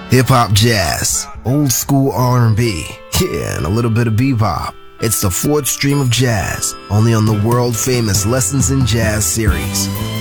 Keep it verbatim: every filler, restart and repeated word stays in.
Hip-hop jazz, old school R and B, yeah, and a little bit of bebop. It's the fourth stream of jazz, only on the world-famous Lessons in Jazz series.